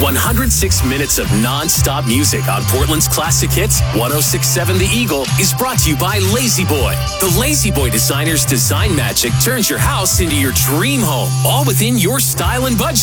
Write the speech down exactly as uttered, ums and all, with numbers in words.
one hundred six minutes of non-stop music on Portland's classic hits. one oh six point seven The Eagle is brought to you by Lazy Boy. The Lazy Boy Designers Design Magic turns your house into your dream home, all within your style and budget.